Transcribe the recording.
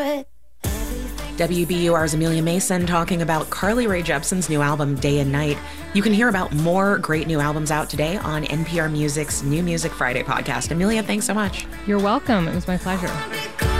sweat. WBUR's Amelia Mason talking about Carly Rae Jepsen's new album, Day and Night. You can hear about more great new albums out today on NPR Music's New Music Friday podcast. Amelia, thanks so much. You're welcome. It was my pleasure.